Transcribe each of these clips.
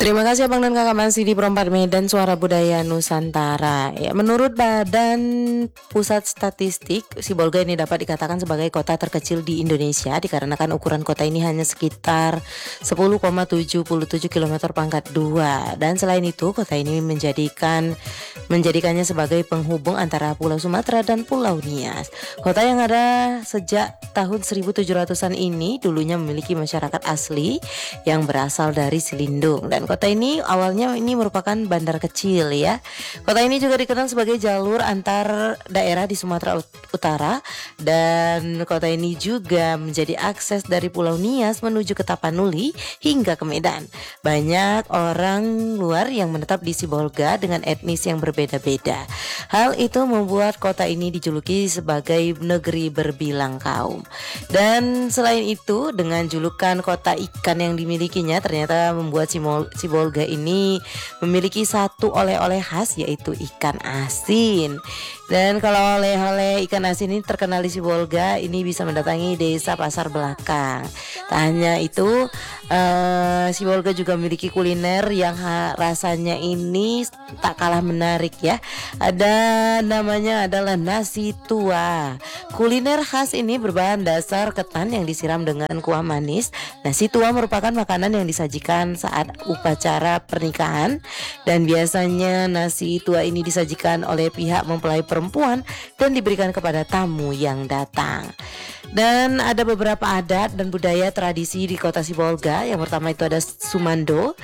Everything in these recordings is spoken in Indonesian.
Terima kasih Abang dan Kakak masih di Perempat Medan Suara Budaya Nusantara. Ya, menurut Badan Pusat Statistik, Sibolga ini dapat dikatakan sebagai kota terkecil di Indonesia dikarenakan ukuran kota ini hanya sekitar 10,77 km pangkat 2. Dan selain itu, kota ini menjadikannya sebagai penghubung antara Pulau Sumatera dan Pulau Nias. Kota yang ada sejak tahun 1700-an ini dulunya memiliki masyarakat asli yang berasal dari Silindung, dan kota ini awalnya ini merupakan bandar kecil ya. Kota ini juga dikenal sebagai jalur antar daerah di Sumatera Utara, dan kota ini juga menjadi akses dari Pulau Nias menuju ke Tapanuli hingga ke Medan. Banyak orang luar yang menetap di Sibolga dengan etnis yang berbeda-beda. Hal itu membuat kota ini dijuluki sebagai negeri berbilang kaum. Dan selain itu, dengan julukan kota ikan yang dimilikinya ternyata membuat Sibolga ini memiliki satu oleh-oleh khas, yaitu ikan asin. Dan kalau oleh-oleh ikan asin ini terkenal di Sibolga, ini bisa mendatangi desa Pasar Belakang. Tak hanya itu, Sibolga juga memiliki kuliner yang rasanya ini tak kalah menarik ya. Ada namanya adalah nasi tua. Kuliner khas ini berbahan dasar ketan yang disiram dengan kuah manis. Nasi tua merupakan makanan yang disajikan saat upacara pernikahan, dan biasanya nasi tua ini disajikan oleh pihak mempelai perempuan dan diberikan kepada tamu yang datang. Dan ada beberapa adat dan budaya tradisi di kota Sibolga. Yang pertama itu ada Sumando,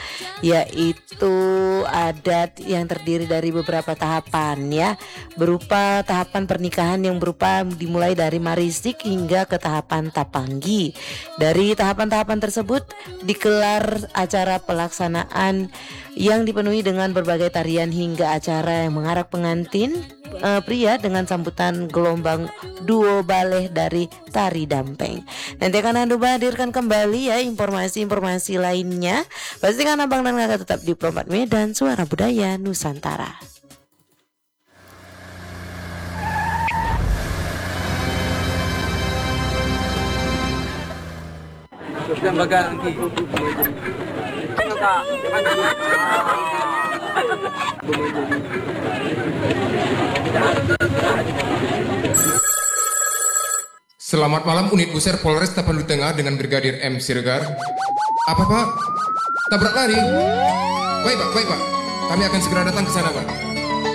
yaitu adat yang terdiri dari beberapa tahapan ya, berupa tahapan pernikahan yang berupa dimulai dari marisik hingga ke tahapan tapanggi. Dari tahapan-tahapan tersebut dikelar acara pelaksanaan yang dipenuhi dengan berbagai tarian hingga acara yang mengarak pengantin pria dengan sambutan gelombang duo baleh dari tari dampeng. Nanti akan Anda hadirkan kembali ya informasi-informasi lainnya. Pastikan Abang dan Kakak tetap di Perempat Medan Suara Budaya Nusantara. Selamat malam unit Buser Polres Tapanuli Tengah dengan Brigadir M. Siregar. Apa Pak? Tabrak lari? Baik Pak. Kami akan segera datang ke sana Pak.